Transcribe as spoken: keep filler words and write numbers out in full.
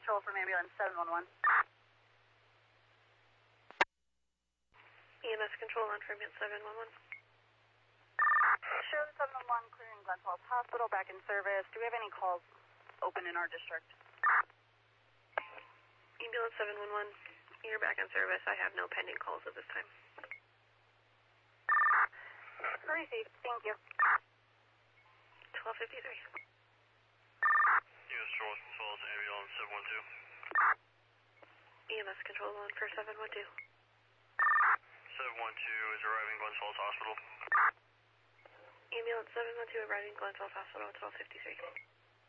control from ambulance seven one one. E M S control on for ambulance seven one one. Show seven one one clearing Glens Falls Hospital back in service. Do we have any calls open in our district? Ambulance seven one one, you're back in service. I have no pending calls at this time. Received. Thank you. twelve fifty-three. U S Charles Falls, ambulance seven one two. E M S control on for seven one two. seven one two is arriving Glens Falls Hospital. Ambulance seven one two arriving Glens Falls Hospital, twelve fifty-three.